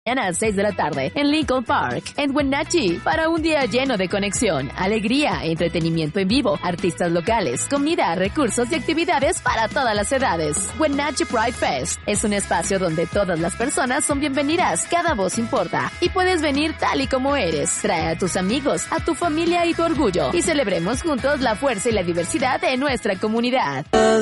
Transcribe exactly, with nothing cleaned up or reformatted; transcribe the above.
a las seis de la tarde en Lincoln Park, en Wenatchee, para un día lleno de conexión, alegría, entretenimiento en vivo, artistas locales, comida, recursos y actividades para todas las edades. Wenatchee Pride Fest es un espacio donde todas las personas son bienvenidas, cada voz importa y puedes venir tal y como eres. Trae a tus amigos, a tu familia y tu orgullo y celebremos juntos la fuerza y la diversidad de nuestra comunidad.